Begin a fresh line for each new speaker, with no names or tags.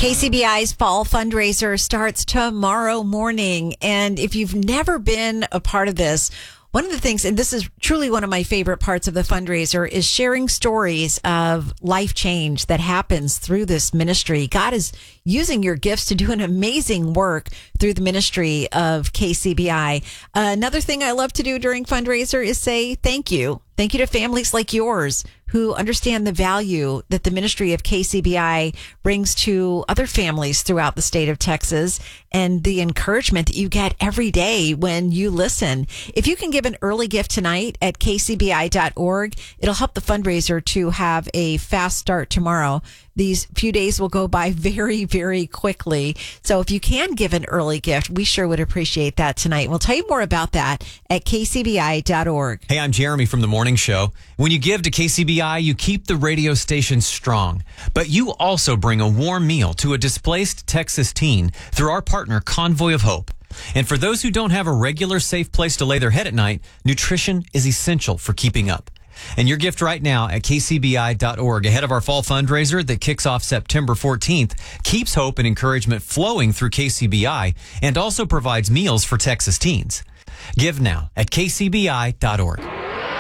KCBI's fall fundraiser starts tomorrow morning. And if you've never been a part of this, one of the things, and this is truly one of my favorite parts of the fundraiser, is sharing stories of life change that happens through this ministry. God is using your gifts to do an amazing work through the ministry of KCBI. Another thing I love to do during fundraiser is say thank you. Thank you to families like yours who understand the value that the ministry of KCBI brings to other families throughout the state of Texas and the encouragement that you get every day when you listen. If you can give an early gift tonight at kcbi.org, it'll help the fundraiser to have a fast start tomorrow. These few days will go by very, very quickly. So if you can give an early gift, we sure would appreciate that tonight. We'll tell you more about that at kcbi.org.
Hey, I'm Jeremy from The Morning Show. When you give to KCBI, you keep the radio station strong, but you also bring a warm meal to a displaced Texas teen through our partner, Convoy of Hope. And for those who don't have a regular safe place to lay their head at night, nutrition is essential for keeping up. And your gift right now at kcbi.org ahead of our fall fundraiser that kicks off September 14th keeps hope and encouragement flowing through KCBI and also provides meals for Texas teens. Give now at kcbi.org.